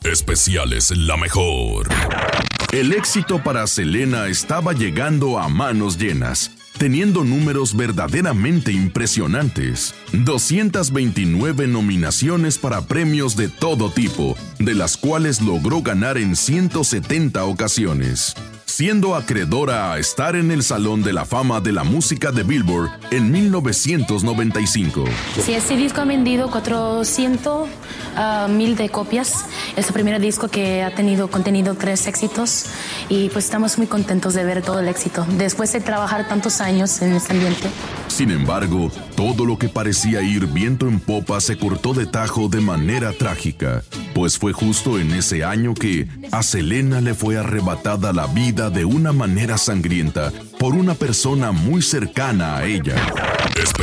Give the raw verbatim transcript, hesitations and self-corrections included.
Especiales La Mejor. El éxito para Selena estaba llegando a manos llenas, teniendo números verdaderamente impresionantes. doscientas veintinueve nominaciones para premios de todo tipo, de las cuales logró ganar en ciento setenta ocasiones, siendo acreedora a estar en el Salón de la Fama de la Música de Billboard en mil novecientos noventa y cinco. Sí, este disco ha vendido cuatrocientos mil de copias. Es el primer disco que ha tenido contenido tres éxitos y pues estamos muy contentos de ver todo el éxito después de trabajar tantos años en este ambiente. Sin embargo, todo lo que parecía ir viento en popa se cortó de tajo de manera trágica, pues fue justo en ese año que a Selena le fue arrebatada la vida de una manera sangrienta por una persona muy cercana a ella.